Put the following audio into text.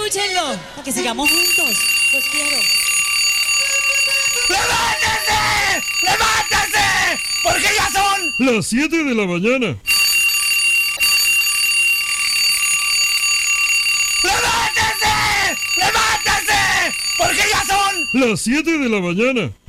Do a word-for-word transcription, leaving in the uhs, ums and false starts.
Escúchenlo, para que sigamos juntos. Los quiero. ¡Levántense! ¡Levántense! Porque ya son las siete de la mañana. ¡Levántense! ¡Levántense! Porque ya son las siete de la mañana.